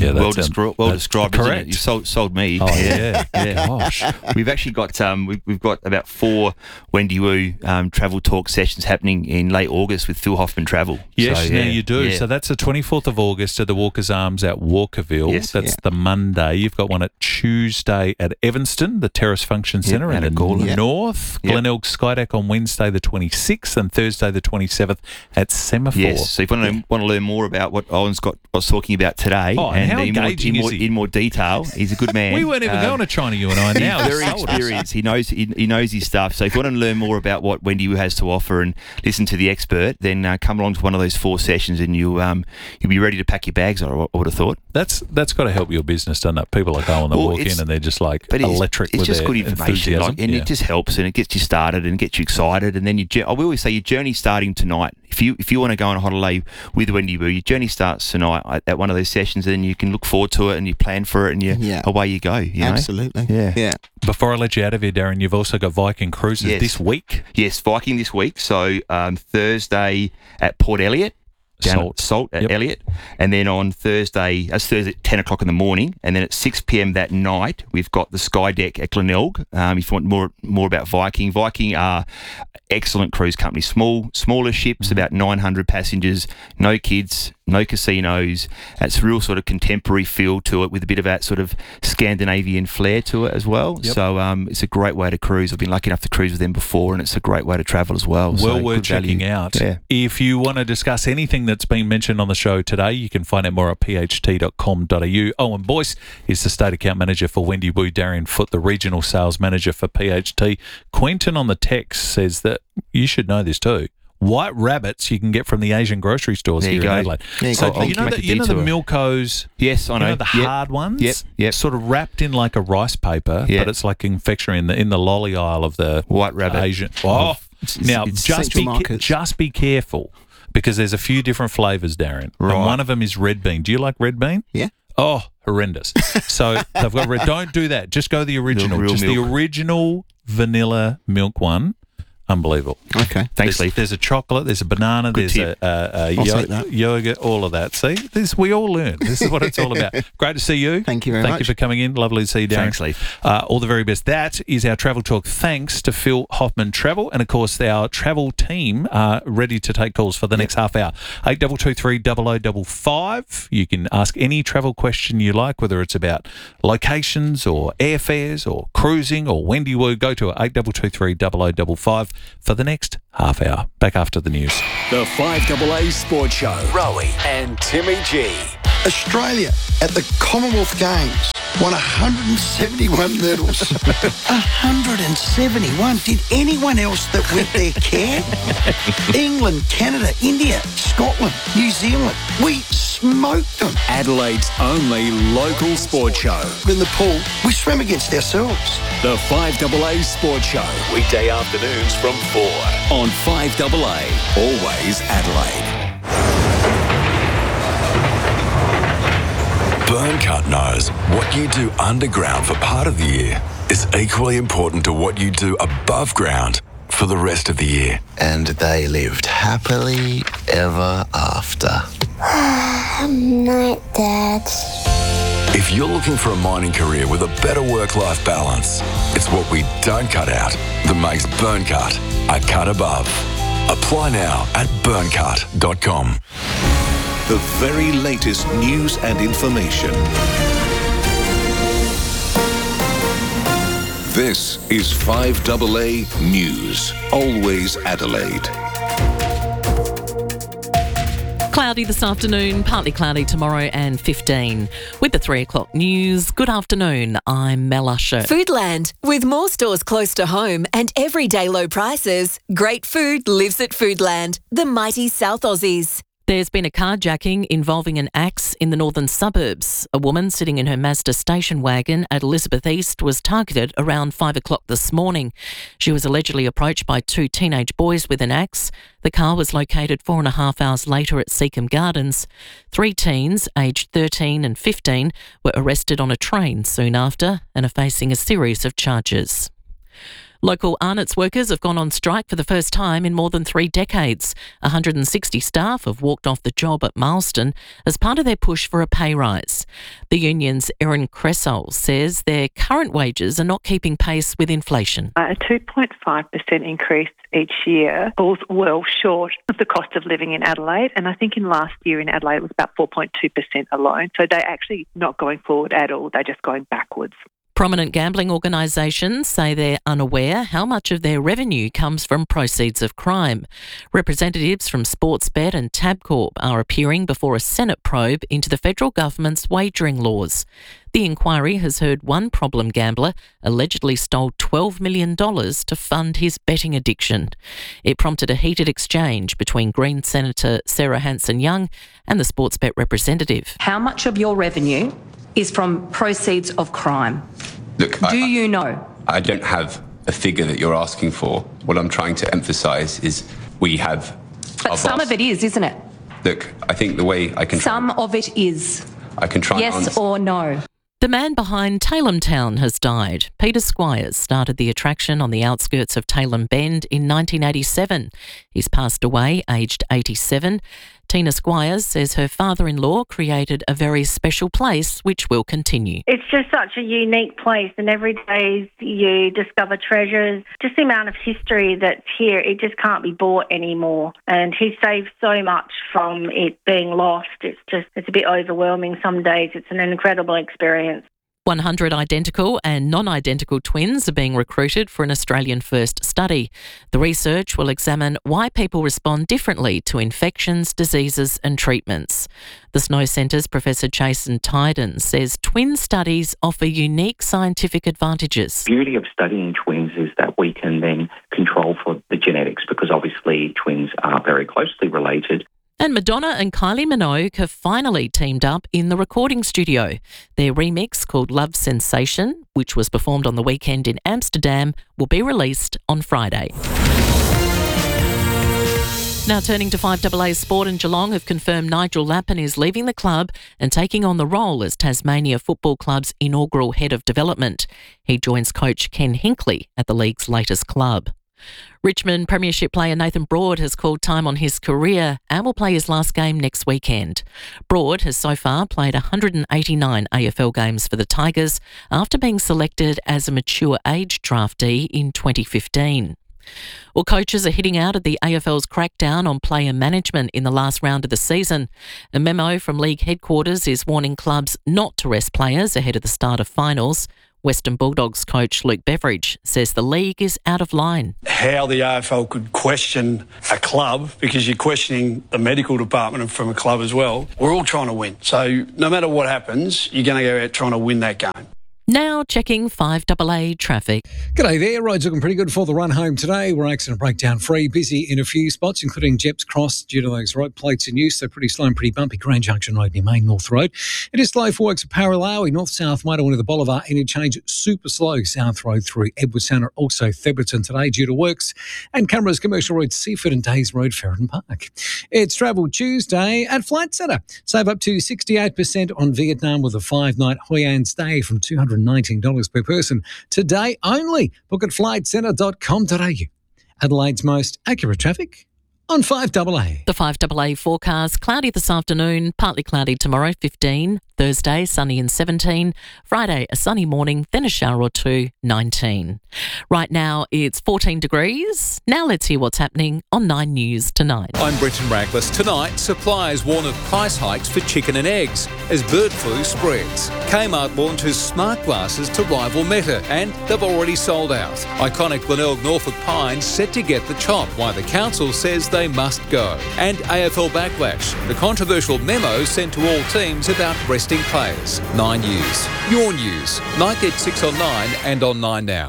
Yeah, well described. correct. Isn't it? You sold me. Oh yeah. Gosh. We've actually got we've got about 4 Wendy Wu travel talk sessions happening in late August with Phil Hoffman Travel. Yes, so, now you do. Yeah. So that's the 24th of August at the Walker's Arms at Walkerville. Yes. That's the Monday. You've got one at Tuesday at Evanston, the Terrace Function Centre in the north. Glenelg Skydeck on Wednesday the 26th and Thursday the 27th at Semaphore. Yes, so if you want to learn more about what Owen Scott was talking about today, and how engaging is he? In more detail, he's a good man. We weren't even going to China, you and I. Now he's very experienced. He knows his stuff. So if you want to learn more about what Wendy Wu has to offer and listen to the expert, then come along to one of those 4 sessions and you'll be ready to pack your bags. I would have thought that's got to help your business, doesn't it? People are going, they walk in and they're just like electric. It's with just their good information, enthusiasm. it just helps and it gets you started and gets you excited. And then I always say your journey's starting tonight. If you want to go on a holiday with Wendy Wu, your journey starts tonight at one of those sessions, and then you can look forward to it and you plan for it and away you go. You know? Absolutely. Yeah. Before I let you out of here, Darren, you've also got Viking Cruises this week. Yes, Viking this week. So Thursday at Port Elliot. Salt at Elliot, and then on Thursday at 10 o'clock in the morning, and then at 6 p.m. that night we've got the Sky Deck at Glenelg. If you want more about Viking are excellent cruise company, smaller ships, about 900 passengers, no kids, no casinos. It's a real sort of contemporary feel to it with a bit of that sort of Scandinavian flair to it as well. Yep. So it's a great way to cruise. I've been lucky enough to cruise with them before, and it's a great way to travel as well. Well worth checking out. Yeah. If you want to discuss anything that's been mentioned on the show today, you can find out more at pht.com.au. Owen Boyce is the State Account Manager for Wendy Wu. Darian Foote, the Regional Sales Manager for PHT. Quentin on the text says that you should know this too. White rabbits you can get from the Asian grocery stores here in Adelaide. So you know the Milkos? Yes, I know. You know the hard ones? Yep. Sort of wrapped in like a rice paper, but it's like confectionery in the lolly aisle of the White Rabbit. Asian. Oh, now just be careful because there's a few different flavours, Darren. Right. And one of them is red bean. Do you like red bean? Yeah. Oh, horrendous. So they've got red. Don't do that. Just go the original. The original vanilla milk one. Unbelievable. Okay. Thanks, Lee. There's a chocolate, there's a banana, there's a yogurt, all of that. See, we all learn. This is what it's all about. Great to see you. Thank you very much. Thank you for coming in. Lovely to see you, Darren. Thanks, Lee. All the very best. That is our travel talk. Thanks to Phil Hoffman Travel. And, of course, our travel team are ready to take calls for the next half hour. 8223 0055. You can ask any travel question you like, whether it's about locations or airfares or cruising or Wendy Wu. Go to 8223 0055. For the next half hour. Back after the news. The 5AA Sports Show. Rowie and Timmy G. Australia at the Commonwealth Games won 171 medals. 171. Did anyone else that went there care? England, Canada, India, Scotland, New Zealand. We smoked them. Adelaide's only local sports show. In the pool, we swam against ourselves. The 5AA Sports Show. Weekday afternoons from 4 on 5AA. Always Adelaide. Burncut knows what you do underground for part of the year is equally important to what you do above ground for the rest of the year. And they lived happily ever after. Night, Dad. If you're looking for a mining career with a better work-life balance, it's what we don't cut out that makes Burncut a cut above. Apply now at burncut.com. The very latest news and information. This is 5AA News. Always Adelaide. Cloudy this afternoon, partly cloudy tomorrow and 15. With the 3 o'clock news, good afternoon, I'm Mel Usher. Foodland. With more stores close to home and everyday low prices, great food lives at Foodland, the mighty South Aussies. There's been a carjacking involving an axe in the northern suburbs. A woman sitting in her Mazda station wagon at Elizabeth East was targeted around 5 o'clock this morning. She was allegedly approached by 2 teenage boys with an axe. The car was located 4.5 hours later at Seacombe Gardens. 3 teens, aged 13 and 15, were arrested on a train soon after and are facing a series of charges. Local Arnott's workers have gone on strike for the first time in more than 3 decades. 160 staff have walked off the job at Marston as part of their push for a pay rise. The union's Erin Cressol says their current wages are not keeping pace with inflation. A 2.5% increase each year falls well short of the cost of living in Adelaide, and I think in last year in Adelaide it was about 4.2% alone. So they're actually not going forward at all, they're just going backwards. Prominent gambling organisations say they're unaware how much of their revenue comes from proceeds of crime. Representatives from Sportsbet and Tabcorp are appearing before a Senate probe into the federal government's wagering laws. The inquiry has heard one problem gambler allegedly stole $12 million to fund his betting addiction. It prompted a heated exchange between Green Senator Sarah Hanson-Young and the Sportsbet representative. How much of your revenue is from proceeds of crime? Look, Do you know? I don't have a figure that you're asking for. What I'm trying to emphasise is we have... But some of it is, isn't it? Look, I think the way I can... Some of it is. I can try and Yes or no? The man behind Tailem Town has died. Peter Squires started the attraction on the outskirts of Tailem Bend in 1987. He's passed away, aged 87. Tina Squires says her father-in-law created a very special place which will continue. It's just such a unique place, and every day you discover treasures. Just the amount of history that's here, it just can't be bought anymore. And he saved so much from it being lost. It's a bit overwhelming some days. It's an incredible experience. 100 identical and non-identical twins are being recruited for an Australian first study. The research will examine why people respond differently to infections, diseases and treatments. The Snow Centre's Professor Jason Tyden says twin studies offer unique scientific advantages. The beauty of studying twins is that we can then control for the genetics, because obviously twins are very closely related. And Madonna and Kylie Minogue have finally teamed up in the recording studio. Their remix, called Love Sensation, which was performed on the weekend in Amsterdam, will be released on Friday. Now turning to 5AA Sport, and Geelong have confirmed Nigel Lappin is leaving the club and taking on the role as Tasmania Football Club's inaugural head of development. He joins coach Ken Hinkley at the league's latest club. Richmond Premiership player Nathan Broad has called time on his career and will play his last game next weekend. Broad has so far played 189 AFL games for the Tigers after being selected as a mature age draftee in 2015. Well, coaches are hitting out at the AFL's crackdown on player management in the last round of the season. A memo from league headquarters is warning clubs not to rest players ahead of the start of finals. Western Bulldogs coach Luke Beveridge says the league is out of line. How the AFL could question a club, because you're questioning the medical department from a club as well. We're all trying to win. So no matter what happens, you're going to go out trying to win that game. Now checking 5AA traffic. G'day there. Roads looking pretty good for the run home today. We're accident breakdown free. Busy in a few spots, including Jeps Cross due to those road plates in use. So pretty slow and pretty bumpy. Grand Junction Road near Main North Road. It is slow for works at Paralowie, north-south motorway to the Bolivar interchange. Super slow South Road through Edward Centre. Also Theberton today due to works. And Canberra's Commercial Road, Seaford and Days Road, Ferryton Park. It's Travel Tuesday at Flight Centre. Save up to 68% on Vietnam with a 5-night Hoi An stay from $219 per person today only. Book at flightcentre.com.au. Adelaide's most accurate traffic on 5AA. The 5AA forecast: cloudy this afternoon, partly cloudy tomorrow, 15. Thursday, sunny and 17. Friday, a sunny morning, then a shower or two, 19. Right now, it's 14 degrees. Now let's hear what's happening on 9 News tonight. I'm Brenton Raglas. Tonight, suppliers warn of price hikes for chicken and eggs as bird flu spreads. Kmart launches smart glasses to rival Meta, and they've already sold out. Iconic Glenelg Norfolk Pines set to get the chop, while the council says they must go. And AFL backlash, the controversial memo sent to all teams about resting players. 9 News. Your news. Night at 6 on 9 and on 9 Now.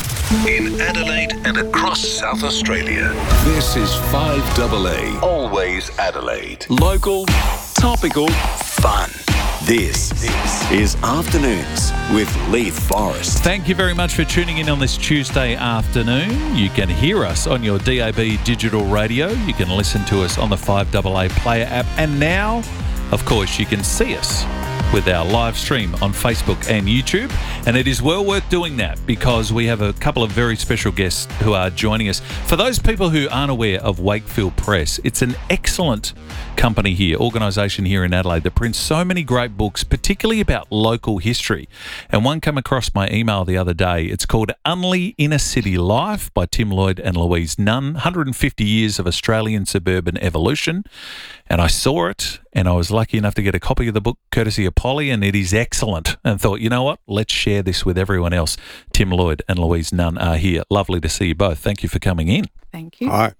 In Adelaide and across South Australia, this is 5AA. Always Adelaide. Local, topical, fun. This is Afternoons with Leith Forrest. Thank you very much for tuning in on this Tuesday afternoon. You can hear us on your DAB digital radio. You can listen to us on the 5AA Player app. And now, of course, you can see us with our live stream on Facebook and YouTube. And it is well worth doing that because we have a couple of very special guests who are joining us. For those people who aren't aware of Wakefield Press, it's an excellent company here, organisation here in Adelaide that prints so many great books, particularly about local history. And one came across my email the other day. It's called Unley Inner City Life by Tim Lloyd and Louise Nunn, 150 Years of Australian Suburban Evolution. And I saw it and I was lucky enough to get a copy of the book courtesy of Polly, and it is excellent. And thought, you know what, let's share this with everyone else. Tim Lloyd and Louise Nunn are here. Lovely to see you both. Thank you for coming in. Thank you. Hi.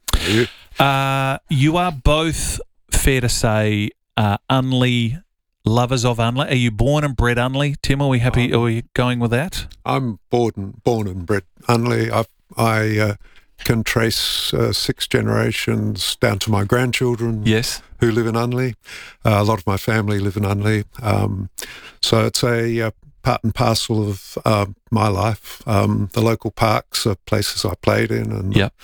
You are both, fair to say, Unley, lovers of Unley. Are you born and bred Unley, Tim? Are we happy? Are we going with that? I'm born and bred Unley. I can trace 6 generations down to my grandchildren. Yes, who live in Unley. A lot of my family live in Unley. So it's a part and parcel of my life. The local parks are places I played in,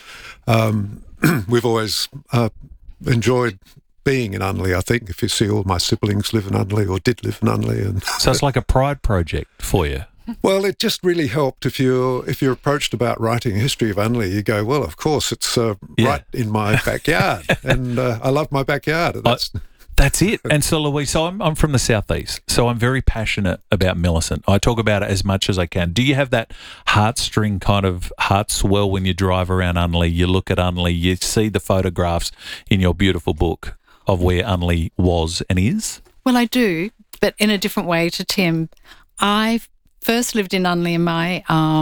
and we've always enjoyed being in Unley. I think if you see, all my siblings live in Unley or did live in Unley, and so it's like a pride project for you. Well, it just really helped if you're approached about writing a history of Unley, you go, well, of course, it's right in my backyard, and I love my backyard. That's it. And so, Louise, I'm from the southeast, so I'm very passionate about Millicent. I talk about it as much as I can. Do you have that heartstring kind of heart swell when you drive around Unley? You look at Unley, you see the photographs in your beautiful book of where Unley was and is? Well, I do, but in a different way to Tim. I first lived in Unley in my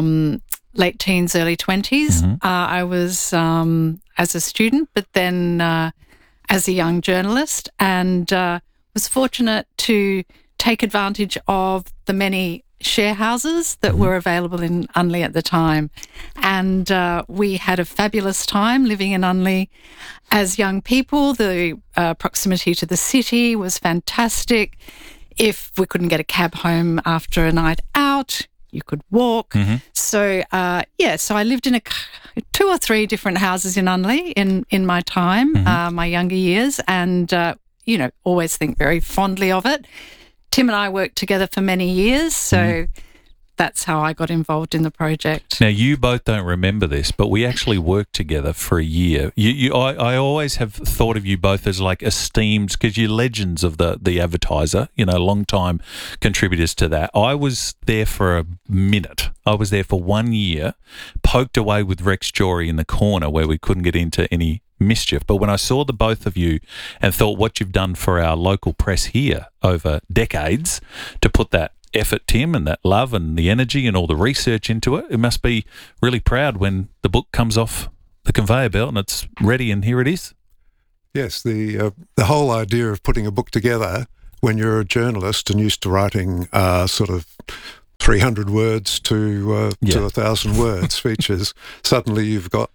late teens, early 20s. Mm-hmm. I was as a student, but then as a young journalist, and was fortunate to take advantage of the many share houses that were available in Unley at the time. And we had a fabulous time living in Unley as young people. The proximity to the city was fantastic. If we couldn't get a cab home after a night out, you could walk. Mm-hmm. So, so I lived in 2 or 3 different houses in Unley in my time, my younger years, and, always think very fondly of it. Tim and I worked together for many years, so that's how I got involved in the project. Now, you both don't remember this, but we actually worked together for a year. I always have thought of you both as like esteemed, because you're legends of the Advertiser, long-time contributors to that. I was there for a minute. I was there for 1 year, poked away with Rex Jory in the corner where we couldn't get into any mischief. But when I saw the both of you and thought what you've done for our local press here over decades to put that effort, Tim, and that love and the energy and all the research into it, it must be really proud when the book comes off the conveyor belt and it's ready, and here it is. Yes, the whole idea of putting a book together when you're a journalist and used to writing sort of 300 words to 1,000 words features, suddenly you've got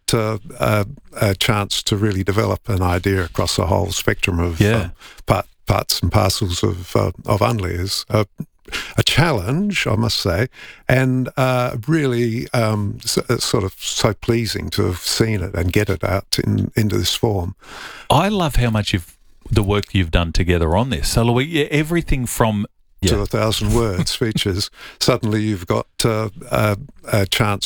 a chance to really develop an idea across a whole spectrum of parts and parcels of Unley is a challenge, I must say, and really sort of so pleasing to have seen it and get it out into this form. I love how much the work you've done together on this. So, Louis, everything from to 1,000 words features, suddenly you've got a chance